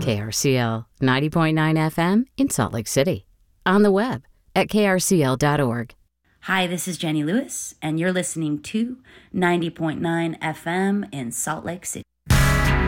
KRCL 90.9 FM in Salt Lake City. On the web at krcl.org. Hi, this is Jenny Lewis, and you're listening to 90.9 FM in Salt Lake City.